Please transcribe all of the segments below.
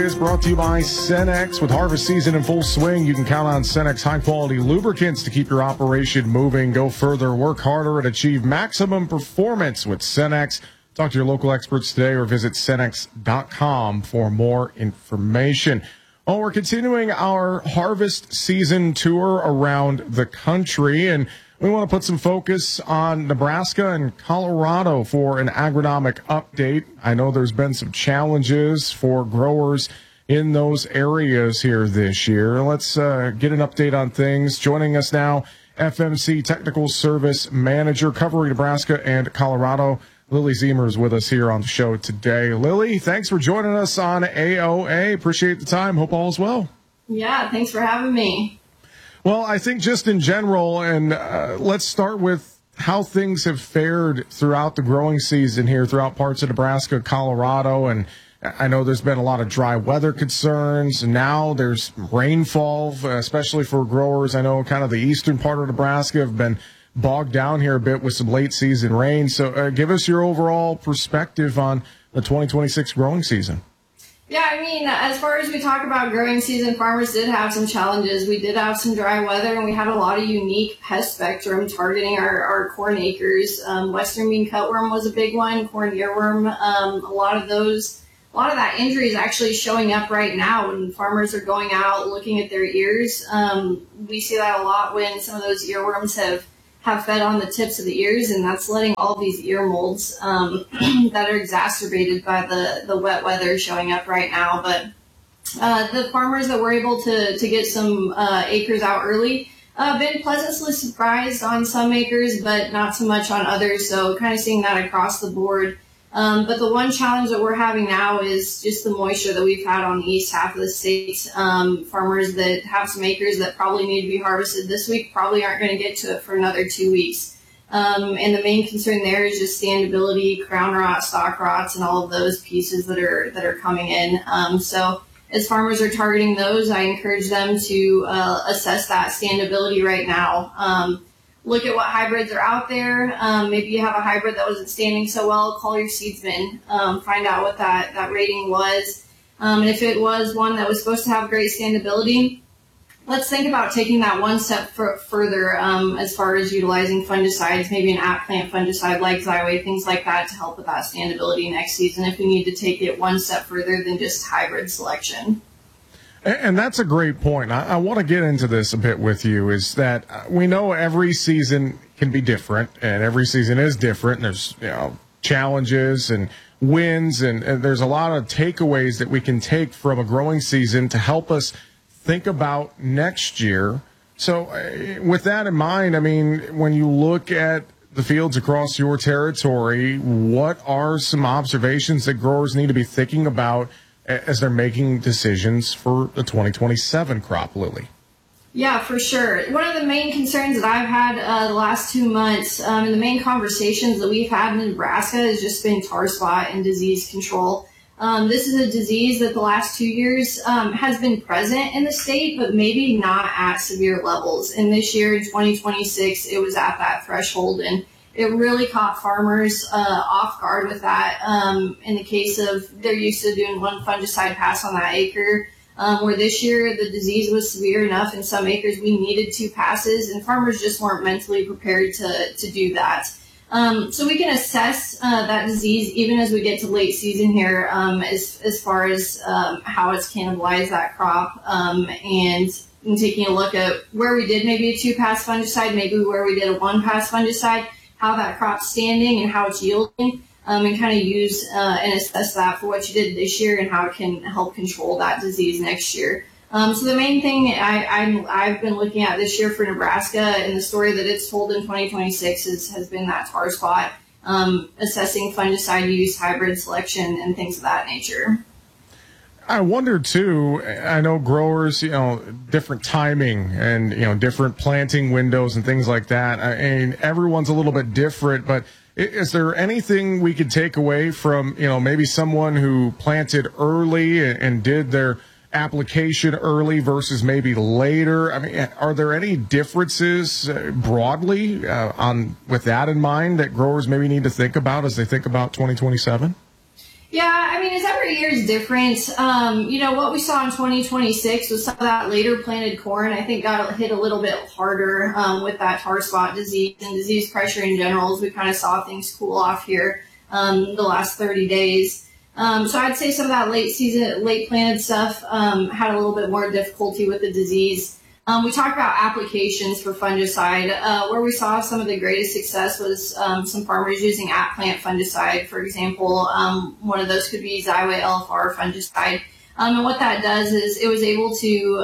is brought to you by Cenex. With harvest season in full swing, you can count on Cenex high-quality lubricants to keep your operation moving. Go further, work harder, and achieve maximum performance with Cenex. Talk to your local experts today or visit Cenex.com for more information. Oh, we're continuing our harvest season tour around the country, and we want to put some focus on Nebraska and Colorado for an agronomic update. I know there's been some challenges for growers in those areas here this year. Let's get an update on things. Joining us now, FMC Technical Service Manager covering Nebraska and Colorado, Lily Zemer is with us here on the show today. Lily, thanks for joining us on AOA. Appreciate the time. Hope all is well. Yeah, thanks for having me. Well, I think just in general, and let's start with how things have fared throughout the growing season here throughout parts of Nebraska, Colorado, and I know there's been a lot of dry weather concerns. Now there's rainfall, especially for growers. I know kind of the eastern part of Nebraska have been bogged down here a bit with some late season rain. So give us your overall perspective on the 2026 growing season. Yeah, I mean, as far as we talk about growing season, farmers did have some challenges. We did have some dry weather, and we had a lot of unique pest spectrum targeting our corn acres. Western bean cutworm was a big one, corn earworm. A lot of that injury is actually showing up right now when farmers are going out looking at their ears. We see that a lot when some of those earworms have fed on the tips of the ears, and that's letting all these ear molds that are exacerbated by the wet weather showing up right now. But the farmers that were able to get some acres out early been pleasantly surprised on some acres, but not so much on others. So kind of seeing that across the board. But the one challenge that we're having now is just the moisture that we've had on the east half of the state. Farmers that have some acres that probably need to be harvested this week probably aren't going to get to it for another 2 weeks. And the main concern there is just standability, crown rot, stalk rots, and all of those pieces that are coming in. So as farmers are targeting those, I encourage them to assess that standability right now. Look at what hybrids are out there. Maybe you have a hybrid that wasn't standing so well, call your seedsman, find out what that rating was. And if it was one that was supposed to have great standability, let's think about taking that one step further as far as utilizing fungicides, maybe an at-plant fungicide like Xyway, things like that to help with that standability next season if we need to take it one step further than just hybrid selection. And that's a great point. I want to get into this a bit with you, is that we know every season can be different, and every season is different. There's challenges and wins, and there's a lot of takeaways that we can take from a growing season to help us think about next year. So with that in mind, I mean, when you look at the fields across your territory, what are some observations that growers need to be thinking about as they're making decisions for the 2027 crop, Lily? Yeah, for sure. One of the main concerns that I've had the last 2 months and the main conversations that we've had in Nebraska has just been tar spot and disease control. This is a disease that the last 2 years has been present in the state, but maybe not at severe levels. And this year in 2026, it was at that threshold, and it really caught farmers off guard with that. In the case of they're used to doing one fungicide pass on that acre, where this year the disease was severe enough in some acres we needed 2 passes, and farmers just weren't mentally prepared to do that. So we can assess that disease even as we get to late season here, as far as how it's cannibalized that crop, and taking a look at where we did maybe a 2-pass fungicide, maybe where we did a 1-pass fungicide, how that crop's standing and how it's yielding, and kind of use and assess that for what you did this year and how it can help control that disease next year. So the main thing I've been looking at this year for Nebraska, and the story that it's told in 2026 has been that tar spot, assessing fungicide use, hybrid selection, and things of that nature. I wonder too, I know growers, different timing and, different planting windows and things like that. I mean, everyone's a little bit different, but is there anything we could take away from, maybe someone who planted early and did their application early versus maybe later? I mean, are there any differences broadly with that in mind that growers maybe need to think about as they think about 2027? Yeah, I mean, as every year is different. What we saw in 2026 was some of that later planted corn, I think, got hit a little bit harder with that tar spot disease and disease pressure in general as we kind of saw things cool off here the last 30 days. So I'd say some of that late planted stuff had a little bit more difficulty with the disease. We talked about applications for fungicide. Where we saw some of the greatest success was some farmers using at-plant fungicide. For example, one of those could be Xyway LFR fungicide. And what that does is it was able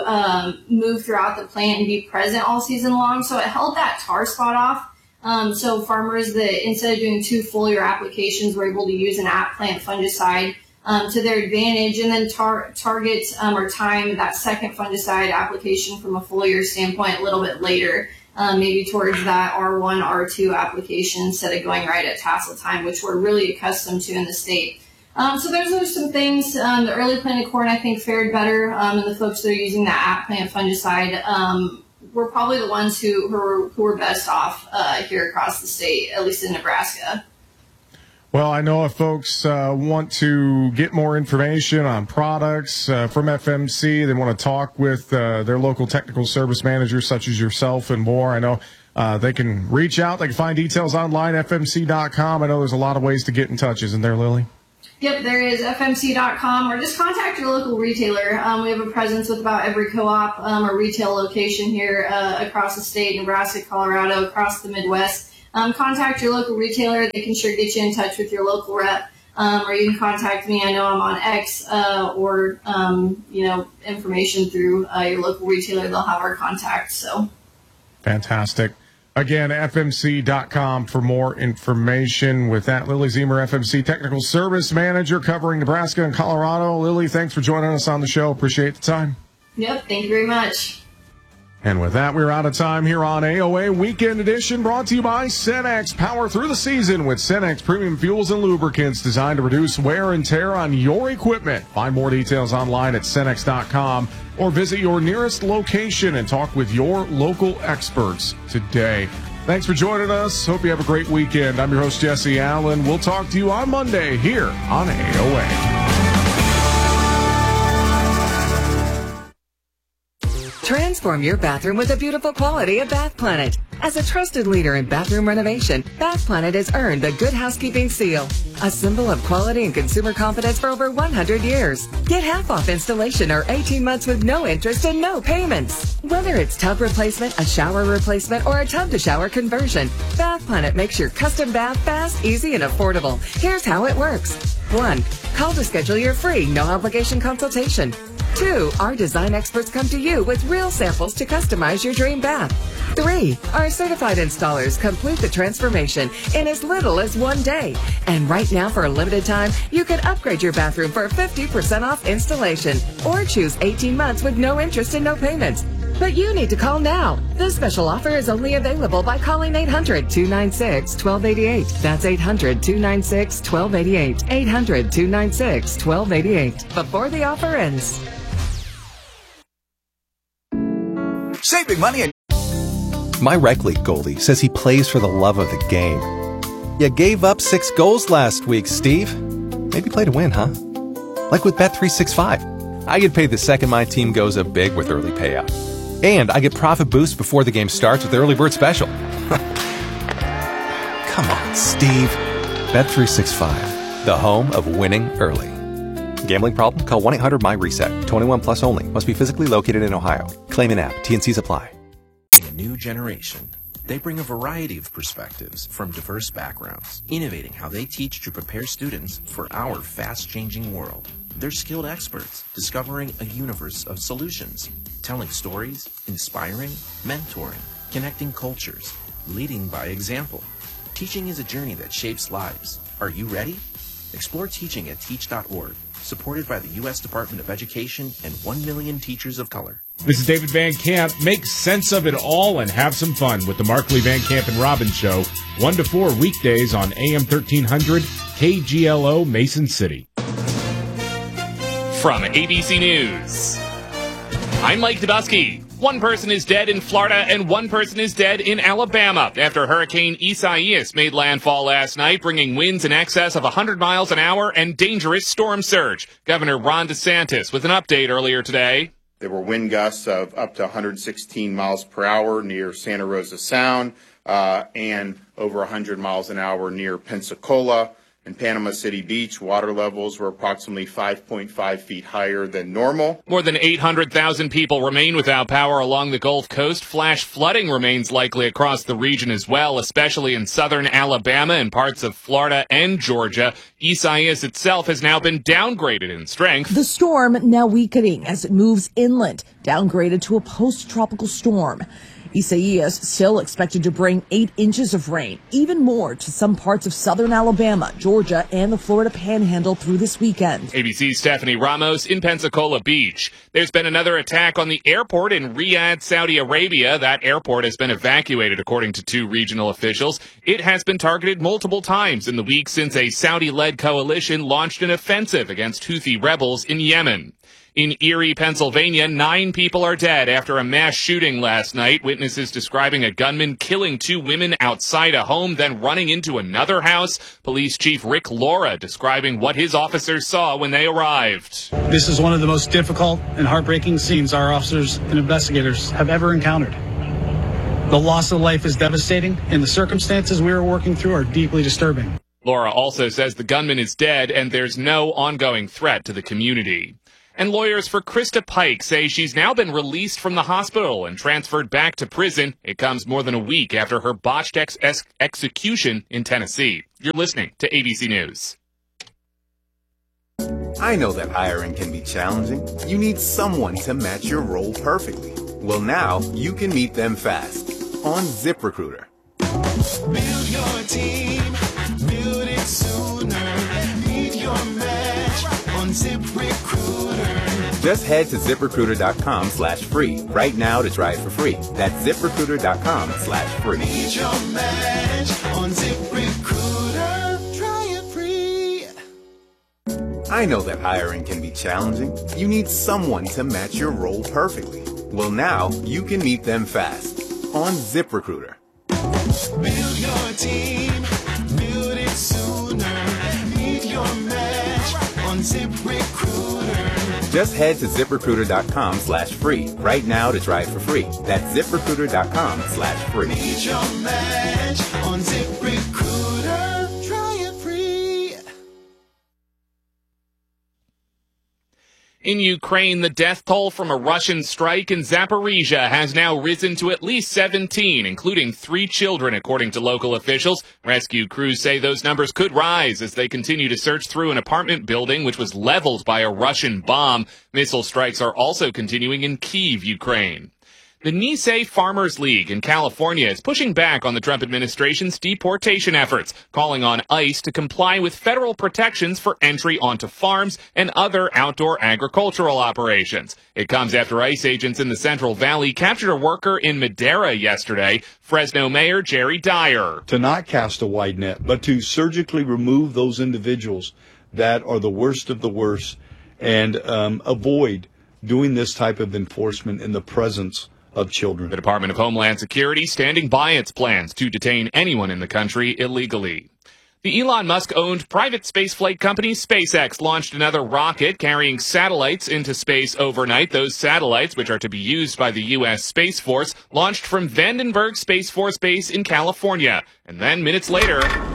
to move throughout the plant and be present all season long. So it held that tar spot off. So farmers that instead of doing 2 foliar applications were able to use an at-plant fungicide to their advantage, and then target or time that second fungicide application from a foliar standpoint a little bit later, maybe towards that R1, R2 application instead of going right at tassel time, which we're really accustomed to in the state. So those are some things. The early planted corn, I think, fared better, and the folks that are using that at-plant fungicide were probably the ones who were best off here across the state, at least in Nebraska. Well, I know if folks want to get more information on products from FMC, they want to talk with their local technical service managers such as yourself and more. I know they can reach out. They can find details online, fmc.com. I know there's a lot of ways to get in touch, isn't there, Lily? Yep, there is fmc.com, or just contact your local retailer. We have a presence with about every co-op or retail location here across the state, Nebraska, Colorado, across the Midwest. Contact your local retailer. They can sure get you in touch with your local rep, or you can contact me. I know I'm on X or information through your local retailer. They'll have our contact. So fantastic. Again, fmc.com for more information. With that, Lily Ziemer, FMC Technical Service Manager covering Nebraska and Colorado. Lily, thanks for joining us on the show. Appreciate the time. Yep, thank you very much. And with that, we're out of time here on AOA Weekend Edition, brought to you by Cenex. Power through the season with Cenex Premium Fuels and Lubricants designed to reduce wear and tear on your equipment. Find more details online at Cenex.com or visit your nearest location and talk with your local experts today. Thanks for joining us. Hope you have a great weekend. I'm your host, Jesse Allen. We'll talk to you on Monday here on AOA. Transform your bathroom with the beautiful quality of Bath Planet. As a trusted leader in bathroom renovation, Bath Planet has earned the Good Housekeeping seal, a symbol of quality and consumer confidence for over 100 years. Get half off installation or 18 months with no interest and no payments. Whether it's tub replacement, a shower replacement, or a tub-to-shower conversion, Bath Planet makes your custom bath fast, easy, and affordable. Here's how it works. 1. Call to schedule your free, no-obligation consultation. 2. Our design experts come to you with real samples to customize your dream bath. 3. Our certified installers complete the transformation in as little as 1 day. And right now, for a limited time, you can upgrade your bathroom for 50% off installation or choose 18 months with no interest and no payments. But you need to call now. This special offer is only available by calling 800-296-1288. That's 800-296-1288. 800-296-1288. Before the offer ends. Save big money. My rec league goalie says he plays for the love of the game. You gave up 6 goals last week, Steve. Maybe play to win, huh? Like with Bet365. I get paid the second my team goes up big with early payout. And I get profit boost before the game starts with the early bird special. Come on, Steve. Bet365, the home of winning early. Gambling problem? Call 1-800-MY-RESET. 21 plus only. Must be physically located in Ohio. Claim an app. T&Cs apply. A new generation. They bring a variety of perspectives from diverse backgrounds, innovating how they teach to prepare students for our fast-changing world. They're skilled experts, discovering a universe of solutions, telling stories, inspiring, mentoring, connecting cultures, leading by example. Teaching is a journey that shapes lives. Are you ready? Explore teaching at teach.org, supported by the U.S. Department of Education and 1 million teachers of color. This is David Van Camp. Make sense of it all and have some fun with the Markley, Van Camp, and Robbins Show, 1 to 4 weekdays on AM 1300, KGLO, Mason City. From ABC News, I'm Mike Dubowski. One person is dead in Florida and one person is dead in Alabama after Hurricane Isaias made landfall last night, bringing winds in excess of 100 miles an hour and dangerous storm surge. Governor Ron DeSantis with an update earlier today. There were wind gusts of up to 116 miles per hour near Santa Rosa Sound and over 100 miles an hour near Pensacola. In Panama City Beach, water levels were approximately 5.5 feet higher than normal. More than 800,000 people remain without power along the Gulf Coast. Flash flooding remains likely across the region as well, especially in southern Alabama and parts of Florida and Georgia. Isaias itself has now been downgraded in strength. The storm now weakening as it moves inland, downgraded to a post-tropical storm. Isaias still expected to bring 8 inches of rain, even more to some parts of southern Alabama, Georgia, and the Florida Panhandle through this weekend. ABC's Stephanie Ramos in Pensacola Beach. There's been another attack on the airport in Riyadh, Saudi Arabia. That airport has been evacuated, according to 2 regional officials. It has been targeted multiple times in the week since a Saudi-led coalition launched an offensive against Houthi rebels in Yemen. In Erie, Pennsylvania, 9 people are dead after a mass shooting last night. Witnesses describing a gunman killing 2 women outside a home, then running into another house. Police Chief Rick Laura describing what his officers saw when they arrived. This is one of the most difficult and heartbreaking scenes our officers and investigators have ever encountered. The loss of life is devastating, and the circumstances we are working through are deeply disturbing. Laura also says the gunman is dead and there's no ongoing threat to the community. And lawyers for Krista Pike say she's now been released from the hospital and transferred back to prison. It comes more than a week after her botched execution in Tennessee. You're listening to ABC News. I know that hiring can be challenging. You need someone to match your role perfectly. Well, now you can meet them fast on ZipRecruiter. Build your team, build it sooner. Meet your match on ZipRecruiter. Just head to ZipRecruiter.com/free right now to try it for free. That's ZipRecruiter.com/free. Meet your match on ZipRecruiter. Try it free. I know that hiring can be challenging. You need someone to match your role perfectly. Well, now you can meet them fast on ZipRecruiter. Build your team, build it sooner. Meet your match on ZipRecruiter. Just head to ZipRecruiter.com/free right now to try it for free. That's ZipRecruiter.com/free. Meet your match on ZipRecruiter. Try it free. In Ukraine, the death toll from a Russian strike in Zaporizhia has now risen to at least 17, including 3 children, according to local officials. Rescue crews say those numbers could rise as they continue to search through an apartment building which was leveled by a Russian bomb. Missile strikes are also continuing in Kyiv, Ukraine. The Nisei Farmers League in California is pushing back on the Trump administration's deportation efforts, calling on ICE to comply with federal protections for entry onto farms and other outdoor agricultural operations. It comes after ICE agents in the Central Valley captured a worker in Madera yesterday. Fresno Mayor Jerry Dyer. To not cast a wide net, but to surgically remove those individuals that are the worst of the worst and avoid doing this type of enforcement in the presence of children. The Department of Homeland Security standing by its plans to detain anyone in the country illegally. The Elon Musk-owned private spaceflight company SpaceX launched another rocket carrying satellites into space overnight. Those satellites, which are to be used by the U.S. Space Force, launched from Vandenberg Space Force Base in California. And then minutes later,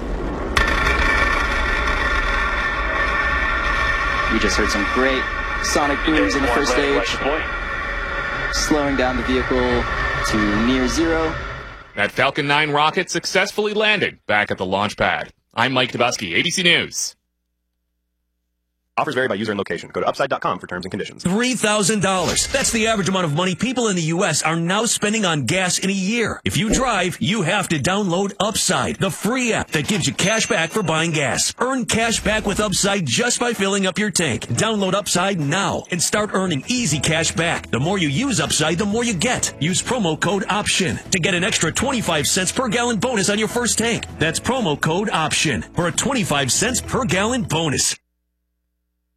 we just heard some great sonic booms in the first stage, slowing down the vehicle to near zero. That Falcon 9 rocket successfully landed back at the launch pad. I'm Mike Dabusky, ABC News. Offers vary by user and location. Go to upside.com for terms and conditions. $3,000. That's the average amount of money people in the U.S. are now spending on gas in a year. If you drive, you have to download Upside, the free app that gives you cash back for buying gas. Earn cash back with Upside just by filling up your tank. Download Upside now and start earning easy cash back. The more you use Upside, the more you get. Use promo code OPTION to get an extra 25 cents per gallon bonus on your first tank. That's promo code OPTION for a 25 cents per gallon bonus.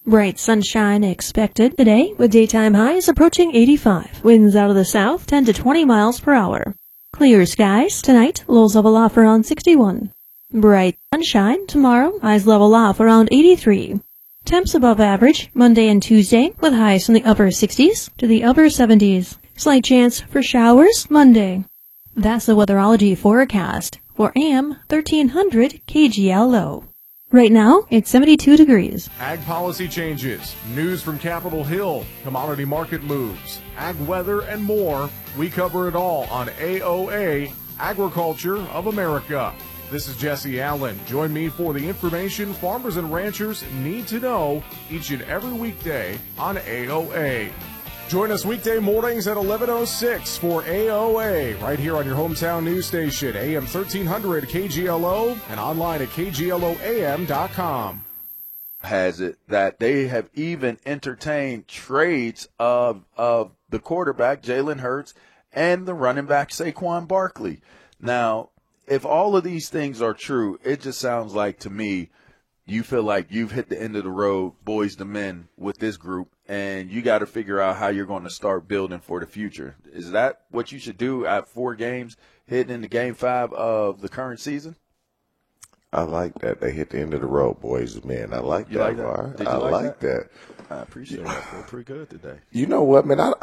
Bright sunshine expected today with daytime highs approaching 85. Winds out of the south 10 to 20 miles per hour. Clear skies tonight, lows level off around 61. Bright sunshine tomorrow, highs level off around 83. Temps above average Monday and Tuesday with highs from the upper 60s to the upper 70s. Slight chance for showers Monday. That's the weatherology forecast for AM 1300 KGLO. Right now, it's 72 degrees. Ag policy changes, news from Capitol Hill, commodity market moves, ag weather, and more. We cover it all on AOA, Agriculture of America. This is Jesse Allen. Join me for the information farmers and ranchers need to know each and every weekday on AOA. Join us weekday mornings at 11:06 for AOA, right here on your hometown news station, AM 1300 KGLO, and online at KGLOAM.com. Has it that they have even entertained trades of the quarterback, Jalen Hurts, and the running back, Saquon Barkley. Now, if all of these things are true, it just sounds like to me you feel like you've hit the end of the road, boys to men, with this group, and you got to figure out how you're going to start building for the future. Is that what you should do at 4 games, heading into Game 5 of the current season? I like that. They hit the end of the road, boys and men. I like You that, like that? Var. Did you I like that. I appreciate that. Feel pretty good today. You know what, man?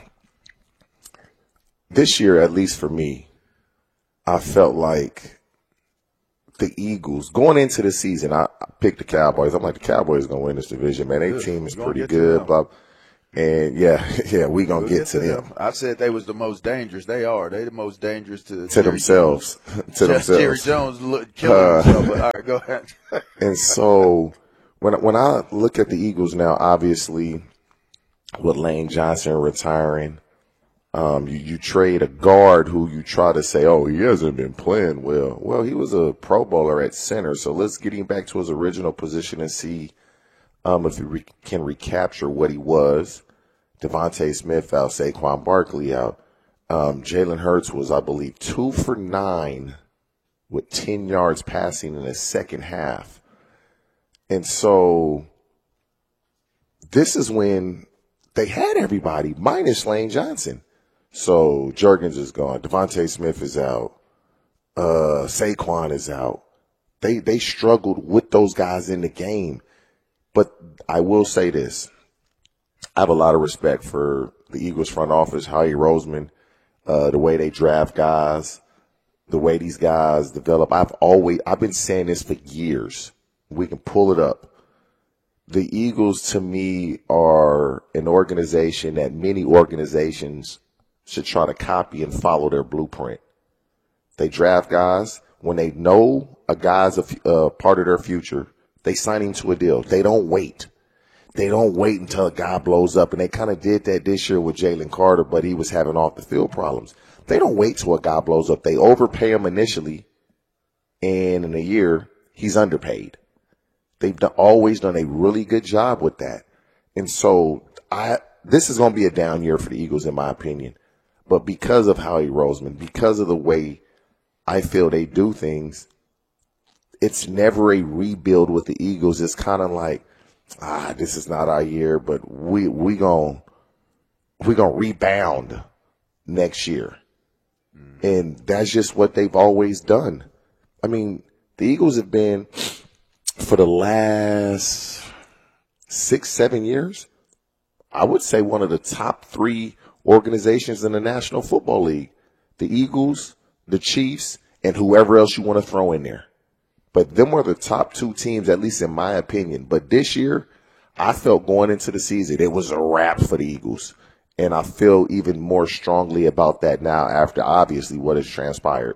This year, at least for me, I felt like the Eagles, going into the season, I picked the Cowboys. I'm like, the Cowboys going to win this division, man. Their team is pretty good. And, yeah, we going to get to them. I said they was the most dangerous. They are. They the most dangerous to themselves. To themselves. Jerry Jones killing himself. But, all right, go ahead. And so when I look at the Eagles now, obviously with Lane Johnson retiring, you trade a guard who you try to say, oh, he hasn't been playing well. Well, he was a Pro Bowler at center, so let's get him back to his original position and see if he can recapture what he was. Devontae Smith out, Saquon Barkley out. Jalen Hurts was, I believe, 2 for 9 with 10 yards passing in the second half. And so this is when they had everybody minus Lane Johnson. So Juergens is gone. Devontae Smith is out. Saquon is out. They struggled with those guys in the game. But I will say this. I have a lot of respect for the Eagles front office, Howie Roseman, the way they draft guys, the way these guys develop. I've been saying this for years. We can pull it up. The Eagles, to me, are an organization that many organizations should try to copy and follow their blueprint. They draft guys. When they know a guy's a part of their future, they sign him to a deal. They don't wait. They don't wait until a guy blows up. And they kind of did that this year with Jalen Carter, but he was having off-the-field problems. They don't wait till a guy blows up. They overpay him initially, and in a year, he's underpaid. They've always done a really good job with that. And so this is going to be a down year for the Eagles, in my opinion. But because of Howie Roseman, because of the way I feel they do things, it's never a rebuild with the Eagles. It's kind of like, this is not our year, but we gonna rebound next year. And that's just what they've always done. I mean, the Eagles have been, for the last 6-7 years, I would say one of the top 3 organizations in the National Football League. The Eagles, the Chiefs, and whoever else you want to throw in there. But them were the top 2 teams, at least in my opinion. But this year, I felt going into the season, it was a wrap for the Eagles. And I feel even more strongly about that now after, obviously, what has transpired.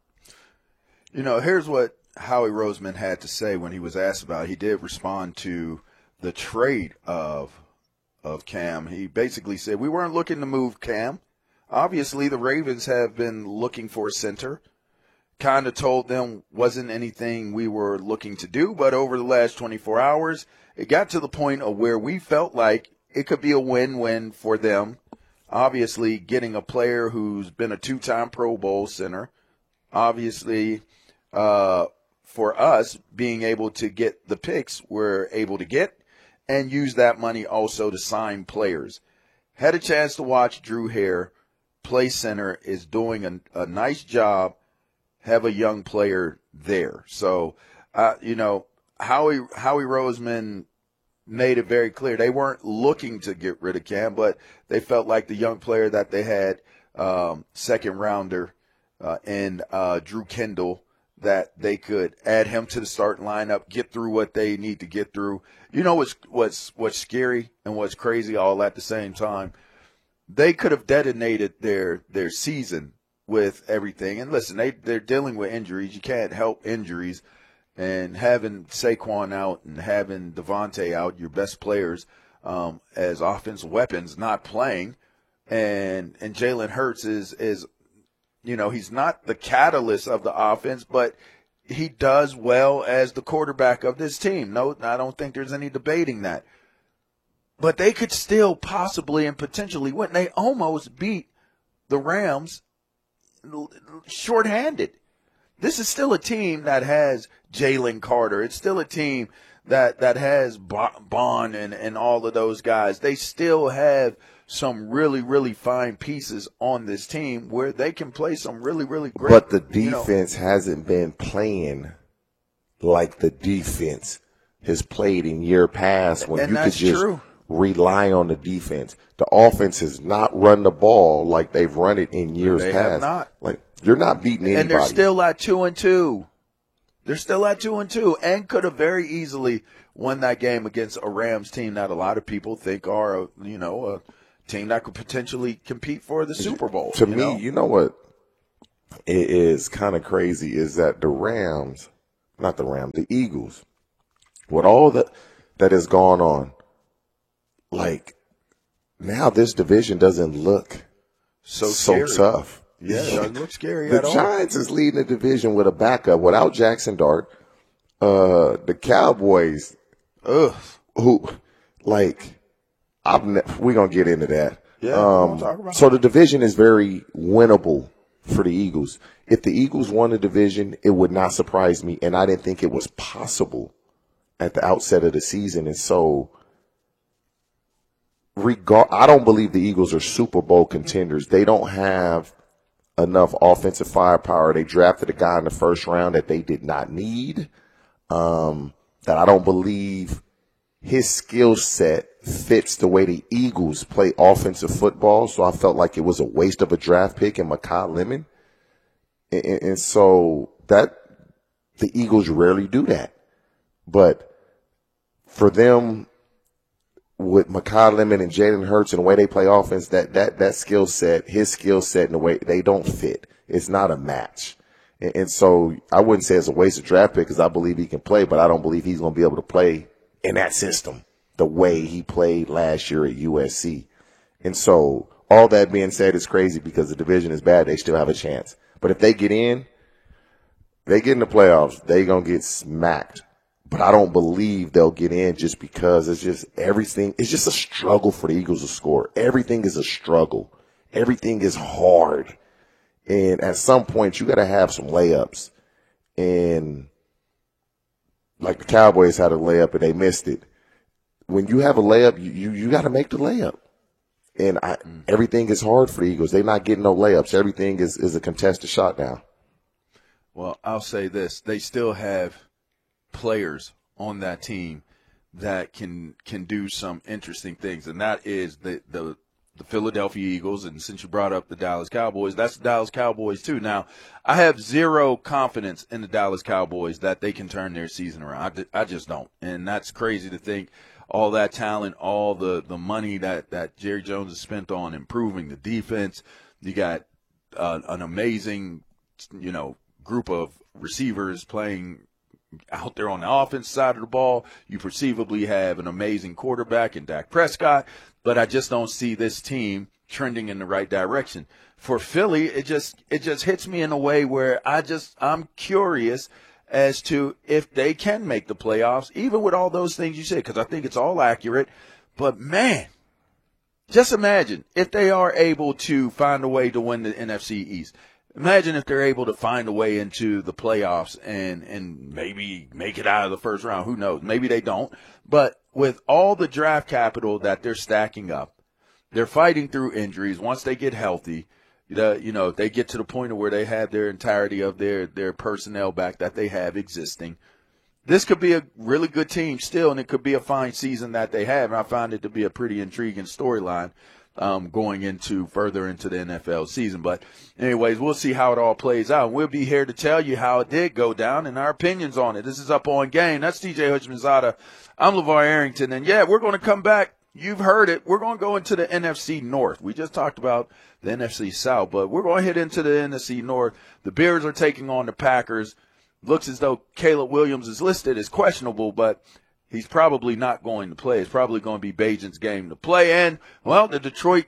You know, here's what Howie Roseman had to say when he was asked about it. He did respond to the trade of Cam. He basically said, we weren't looking to move Cam. Obviously, the Ravens have been looking for a center. Kind of told them wasn't anything we were looking to do, but over the last 24 hours, it got to the point of where we felt like it could be a win-win for them. Obviously, getting a player who's been a 2-time Pro Bowl center. Obviously, for us, being able to get the picks we're able to get. and use that money also to sign players. Had a chance to watch Drew Hare play center, is doing a nice job, have a young player there. So, Howie Roseman made it very clear they weren't looking to get rid of Cam, but they felt like the young player that they had, second rounder, in Drew Kendall, that they could add him to the starting lineup, get through what they need to get through. You know what's scary and what's crazy all at the same time? They could have detonated their season with everything. And listen, they're dealing with injuries. You can't help injuries. And having Saquon out and having Devontae out, your best players, as offensive weapons, not playing, and Jalen Hurts is he's not the catalyst of the offense, but he does well as the quarterback of this team. No, I don't think there's any debating that. But they could still possibly and potentially win. They almost beat the Rams shorthanded. This is still a team that has Jalen Carter. It's still a team that has Bond and all of those guys. They still have some really, really fine pieces on this team where they can play some really, really great. But the defense hasn't been playing like the defense has played in year past when you could just rely on the defense. The offense has not run the ball like they've run it in years past. They have not. Like, you're not beating anybody. And they're still at 2-2. They're still at 2-2 and could have very easily won that game against a Rams team that a lot of people think are, a team that could potentially compete for the Super Bowl. To me, you know what is kind of crazy is that the Eagles, with all that has gone on, like, now this division doesn't look so tough. Yeah, it doesn't look scary the at all. Giants is leading the division with a backup without Jackson Dart. The Cowboys, we're going to get into that. Yeah, we'll talk about so the division is very winnable for the Eagles. If the Eagles won the division, it would not surprise me, and I didn't think it was possible at the outset of the season. And so, I don't believe the Eagles are Super Bowl contenders. They don't have enough offensive firepower. They drafted a guy in the first round that they did not need, that I don't believe his skill set fits the way the Eagles play offensive football. So I felt like it was a waste of a draft pick in Mekhi Lemon. And so that the Eagles rarely do that. But for them, with Mekhi Lemon and Jalen Hurts and the way they play offense, that skill set, his skill set and the way they don't fit. It's not a match. And so I wouldn't say it's a waste of draft pick because I believe he can play, but I don't believe he's going to be able to play in that system the way he played last year at USC. And so all that being said, it's crazy because the division is bad. They still have a chance. But if they get in the playoffs, they're going to get smacked. But I don't believe they'll get in just because it's just everything. It's just a struggle for the Eagles to score. Everything is a struggle. Everything is hard. And at some point, you got to have some layups. And like the Cowboys had a layup and they missed it. When you have a layup, you got to make the layup. And everything is hard for the Eagles. They're not getting no layups. Everything is a contested shot now. Well, I'll say this. They still have players on that team that can do some interesting things, and that is the Philadelphia Eagles. And since you brought up the Dallas Cowboys, that's the Dallas Cowboys too. Now, I have zero confidence in the Dallas Cowboys that they can turn their season around. I just don't, and that's crazy to think. All that talent, all the money that Jerry Jones has spent on improving the defense. You got an amazing, group of receivers playing out there on the offense side of the ball. You perceivably have an amazing quarterback in Dak Prescott, but I just don't see this team trending in the right direction. For Philly, it just hits me in a way where I'm curious as to if they can make the playoffs, even with all those things you said, because I think it's all accurate. But, man, just imagine if they are able to find a way to win the NFC East. Imagine if they're able to find a way into the playoffs and maybe make it out of the first round. Who knows? Maybe they don't. But with all the draft capital that they're stacking up, they're fighting through injuries. Once they get healthy, they get to the point of where they have their entirety of their personnel back that they have existing. This could be a really good team still, and it could be a fine season that they have. And I found it to be a pretty intriguing storyline going further into the NFL season. But anyways, we'll see how it all plays out. We'll be here to tell you how it did go down and our opinions on it. This is Up On Game. That's TJ Hutchinson. I'm LeVar Arrington. And, we're going to come back. You've heard it. We're going to go into the NFC North. We just talked about the NFC South, but we're going to hit into the NFC North. The Bears are taking on the Packers. Looks as though Caleb Williams is listed as questionable, but he's probably not going to play. It's probably going to be Bajan's game to play. And, well, the Detroit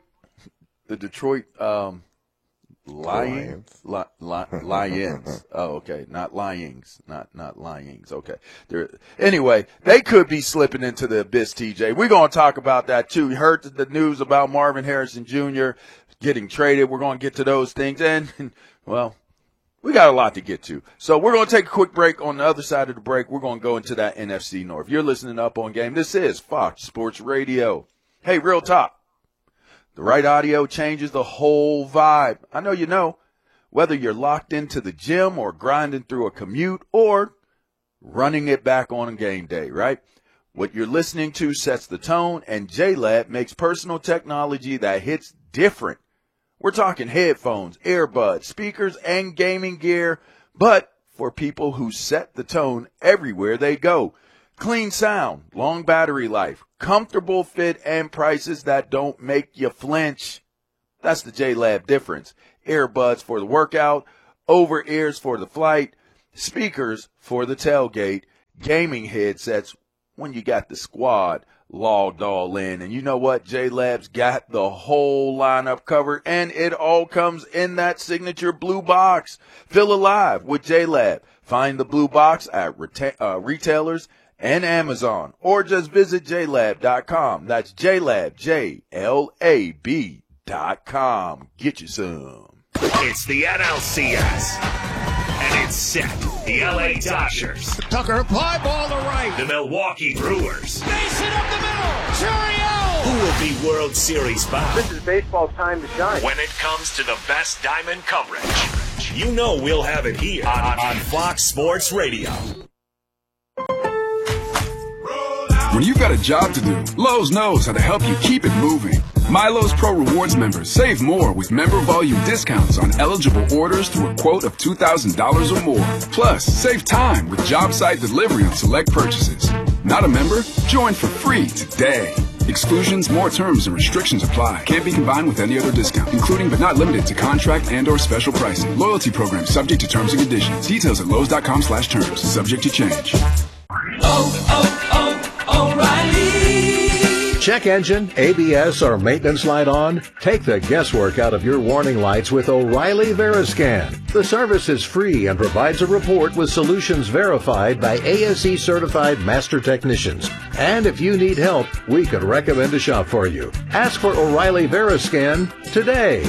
Lions. Oh, okay. Not Lions. Not Lions. Okay. Anyway, they could be slipping into the abyss, TJ. We're going to talk about that, too. You heard the news about Marvin Harrison Jr. getting traded. We're going to get to those things. And, well, we got a lot to get to. So we're going to take a quick break. On the other side of the break, we're going to go into that NFC North. You're listening Up On Game. This is Fox Sports Radio. Hey, real talk. The right audio changes the whole vibe. I know you know. Whether you're locked into the gym or grinding through a commute or running it back on a game day, right? What you're listening to sets the tone, and JLab makes personal technology that hits different. We're talking headphones, earbuds, speakers, and gaming gear, but for people who set the tone everywhere they go. Clean sound, long battery life, comfortable fit, and prices that don't make you flinch. That's the JLab difference. Earbuds for the workout, over-ears for the flight, speakers for the tailgate, gaming headsets when you got the squad logged all in. And you know what? JLab's got the whole lineup covered, and it all comes in that signature blue box. Feel alive with JLab. Find the blue box at retailers and Amazon, or just visit JLab.com. That's JLab, JLAB.com. Get you some. It's the NLCS, and it's set. The LA Dodgers. Tucker, fly ball to right. The Milwaukee Brewers. Mason up the middle. Churiel. Who will be World Series bound? This is baseball's time to shine. When it comes to the best diamond coverage, you know we'll have it here on Fox Sports Radio. When you've got a job to do, Lowe's knows how to help you keep it moving. My Lowe's Pro Rewards members save more with member volume discounts on eligible orders through a quote of $2,000 or more. Plus, save time with job site delivery on select purchases. Not a member? Join for free today. Exclusions, more terms, and restrictions apply. Can't be combined with any other discount, including but not limited to contract and or special pricing. Loyalty program subject to terms and conditions. Details at Lowe's.com/terms. Subject to change. O'Reilly. Check engine, ABS, or maintenance light on? Take the guesswork out of your warning lights with O'Reilly Veriscan. The service is free and provides a report with solutions verified by ASE certified master technicians. And if you need help, we could recommend a shop for you. Ask for O'Reilly Veriscan today.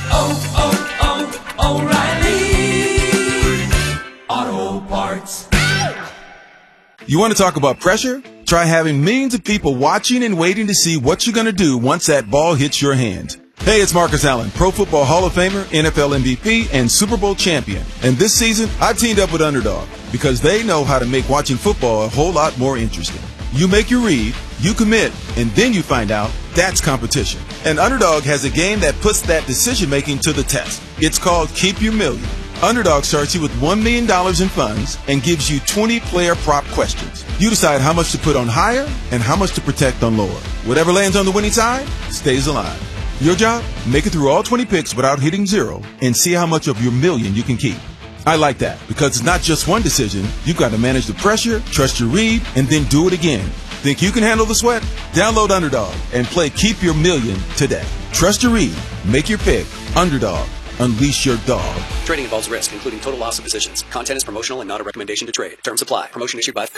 O'Reilly Auto Parts. You want to talk about pressure? Try having millions of people watching and waiting to see what you're going to do once that ball hits your hand. Hey, it's Marcus Allen, Pro Football Hall of Famer, NFL MVP, and Super Bowl champion. And this season, I teamed up with Underdog because they know how to make watching football a whole lot more interesting. You make your read, you commit, and then you find out that's competition. And Underdog has a game that puts that decision-making to the test. It's called Keep Your Million. Underdog starts you with $1 million in funds and gives you 20 player prop questions. You decide how much to put on higher and how much to protect on lower. Whatever lands on the winning side stays alive. Your job? Make it through all 20 picks without hitting zero and see how much of your million you can keep. I like that because it's not just one decision. You've got to manage the pressure, trust your read, and then do it again. Think you can handle the sweat? Download Underdog and play Keep Your Million today. Trust your read. Make your pick. Underdog. Unleash your dog. Trading involves risk, including total loss of positions. Content is promotional and not a recommendation to trade. Terms apply. Promotion issued by...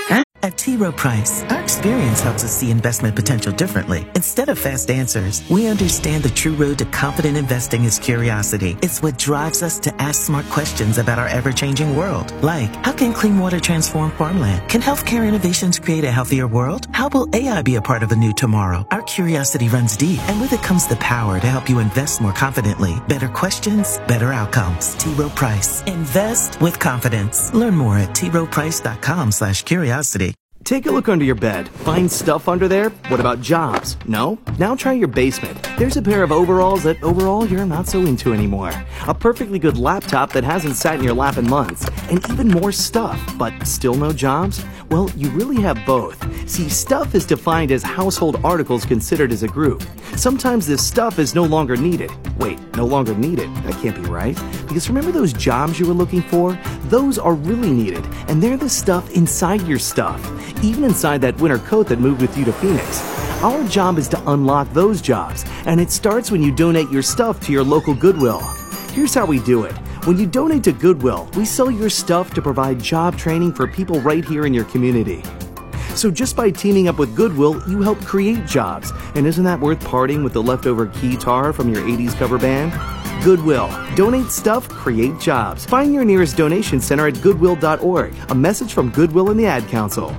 At T. Rowe Price, our experience helps us see investment potential differently. Instead of fast answers, we understand the true road to confident investing is curiosity. It's what drives us to ask smart questions about our ever-changing world. Like, how can clean water transform farmland? Can healthcare innovations create a healthier world? How will AI be a part of a new tomorrow? Our curiosity runs deep, and with it comes the power to help you invest more confidently. Better questions, better outcomes. T. Rowe Price. Invest with confidence. Learn more at troweprice.com/curiosity. Take a look under your bed. Find stuff under there? What about jobs? No? Now try your basement. There's a pair of overalls that overall you're not so into anymore. A perfectly good laptop that hasn't sat in your lap in months. And even more stuff, but still no jobs? Well, you really have both. See, stuff is defined as household articles considered as a group. Sometimes this stuff is no longer needed. Wait, no longer needed? That can't be right. Because remember those jobs you were looking for? Those are really needed, and they're the stuff inside your stuff. Even inside that winter coat that moved with you to Phoenix. Our job is to unlock those jobs, and it starts when you donate your stuff to your local Goodwill. Here's how we do it. When you donate to Goodwill, we sell your stuff to provide job training for people right here in your community. So just by teaming up with Goodwill, you help create jobs. And isn't that worth parting with the leftover keytar from your 80s cover band? Goodwill. Donate stuff, create jobs. Find your nearest donation center at goodwill.org. A message from Goodwill and the Ad Council.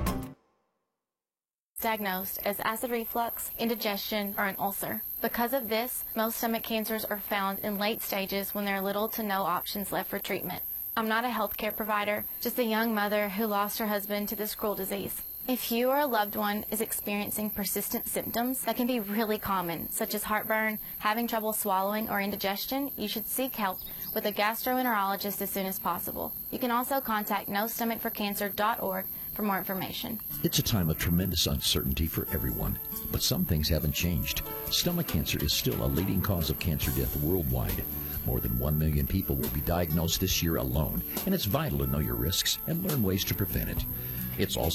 Diagnosed as acid reflux, indigestion, or an ulcer. Because of this, most stomach cancers are found in late stages when there are little to no options left for treatment. I'm not a healthcare provider, just a young mother who lost her husband to this cruel disease. If you or a loved one is experiencing persistent symptoms that can be really common, such as heartburn, having trouble swallowing, or indigestion, you should seek help with a gastroenterologist as soon as possible. You can also contact NoStomachForCancer.org for more information. It's a time of tremendous uncertainty for everyone, but some things haven't changed. Stomach cancer is still a leading cause of cancer death worldwide. More than 1 million people will be diagnosed this year alone, and it's vital to know your risks and learn ways to prevent it. It's also